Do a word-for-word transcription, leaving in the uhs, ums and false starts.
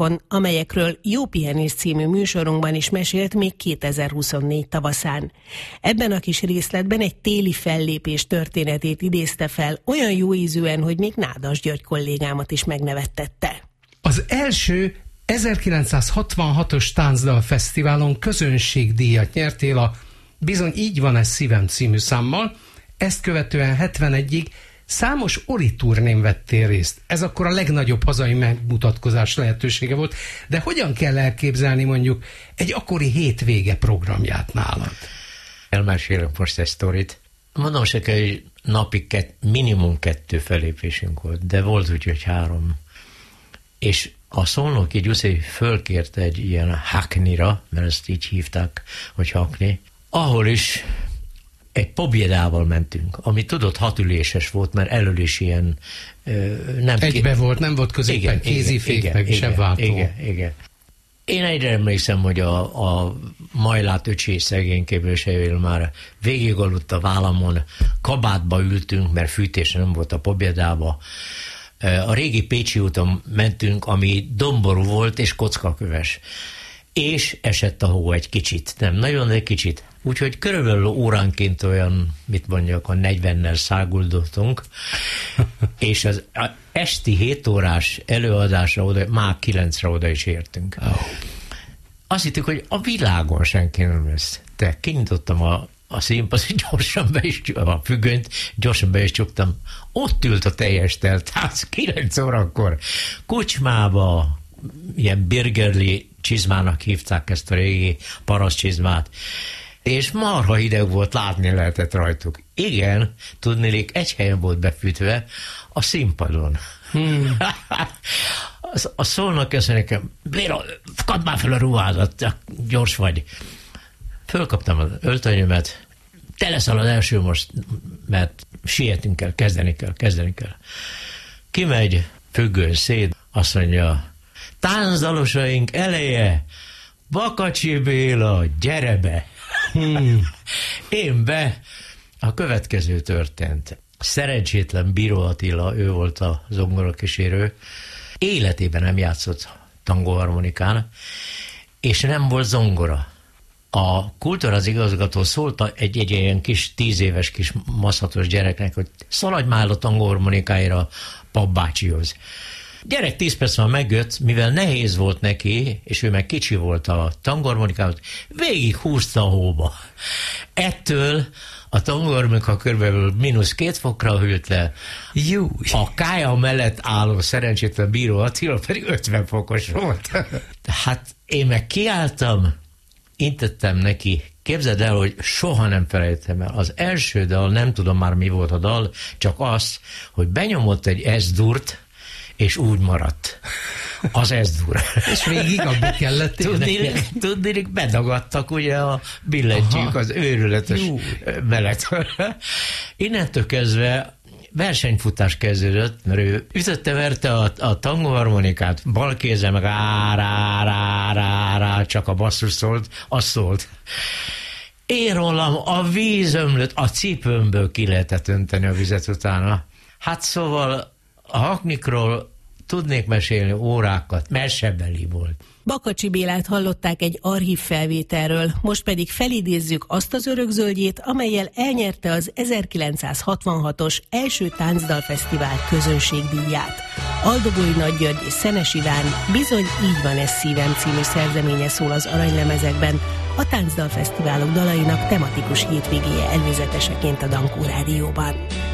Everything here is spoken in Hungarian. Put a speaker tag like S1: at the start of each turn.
S1: dalokon, amelyekről Jó pihenés című műsorunkban is mesélt még kétezer-huszonnégy tavaszán. Ebben a kis részletben egy téli fellépés történetét idézte fel, olyan jó ízűen, hogy még Nádas György kollégámat is megnevettette.
S2: Az első ezerkilencszázhatvanhatos Táncdal Fesztiválon közönségdíjat nyertél a Bizony így van ez szívem című számmal, ezt követően hetvenegyig számos Ori turnén vettél részt. Ez akkor a legnagyobb hazai megmutatkozás lehetősége volt, de hogyan kell elképzelni mondjuk egy akkori hétvége programját nálad?
S3: Elmesélek most egy sztorit. Mondom se kell, hogy napi kett, minimum kettő felépésünk volt, de volt úgy, hogy három. És a Szolnoki Gyuszi fölkért egy ilyen haknira, mert ezt így hívták, hogy hakni, ahol is egy pobjedával mentünk, ami tudod hatüléses volt, mert elől is ilyen ö, nem...
S2: Egybe ki... volt, nem volt középen kézifék, meg sebváltó.
S3: Igen, igen. Én egyre emlékszem, hogy a, a Majlát öcsé szegény képviselővel már végigaludt a vállamon, kabátba ültünk, mert fűtés nem volt a pobjedába. A régi Pécsi úton mentünk, ami domború volt és kockaköves. És esett a hó egy kicsit, nem nagyon, de egy kicsit. Úgyhogy körülbelül óránként olyan, mit mondjak, a negyvennel száguldottunk, és az esti hét órás előadásra oda, már kilencre oda is értünk. Oh. Azt hittük, hogy a világon senki nem lesz. De kinyitottam a, a színpadot, gyorsan be is, a függönyt, gyorsan be is csuktam. Ott ült a teljes teltház, kilenc órakor, kocsmába, ilyen birgerli csizmának hívták ezt a régi parasztcsizmát, és marha hideg volt, látni lehetett rajtuk. Igen, tudnélik, egy helyen volt befűtve, a színpadon. Hmm. A Szolnok ezt nekem, Béla, kadd már fel a ruhádat, gyors vagy. Fölkaptam az öltönyömet, te leszel az első most, mert sietünk kell, kezdeni kell, kezdeni kell. Kimegy, függöny szét, azt mondja, táncdalosaink eleje, Bakacsi Béla, gyere be! Hmm. Én be. A következő történt. Szerencsétlen Bíró Attila, ő volt a zongorakísérő, életében nem játszott tangóharmonikán, és nem volt zongora. A kultúrház igazgató szólt egy, egy ilyen kis tíz éves kis maszatos gyereknek, hogy szaladj már a tangóharmonikáira papbácsihoz. Gyerek tíz perc már megjött, mivel nehéz volt neki, és ő meg kicsi volt a tangóharmonikához, végig húzta a hóba. Ettől a tangóharmonika körülbelül mínusz két fokra hűlt le. Jú. A kája mellett álló szerencsétlen Bíró Attila pedig ötven fokos volt. Hát én meg kiálltam, intettem neki, képzeld el, hogy soha nem felejtem el. Az első dal, nem tudom már mi volt a dal, csak az, hogy benyomott egy S-durt, és úgy maradt. Az S-dur.
S2: És végig abba kellett
S3: tudni, tudni, bedagadtak ugye a billentyűk az őrületes mellett. Innentől kezdve versenyfutás kezdődött, mert ő ütötte-verte a, a tangóharmonikát, bal kézzel meg á, rá, rá, rá, rá, csak a basszus szólt, az szólt. Én rólam a víz ömlött, a cipőmből ki lehetett önteni a vizet utána. Hát szóval a haknikról tudnék mesélni órákat, mesebeli volt.
S1: Bakacsi Bélát hallották egy archív felvételről, most pedig felidézzük azt az örökzöldjét, amellyel elnyerte az ezerkilencszázhatvanhatos első táncdalfesztivál közönségdíját. Aldogói Nagy György és Szenes Iván Bizony így van ez szívem című szerzeménye szól az aranylemezekben, a táncdalfesztiválok dalainak tematikus hétvégéje előzeteseként a Dankó Rádióban.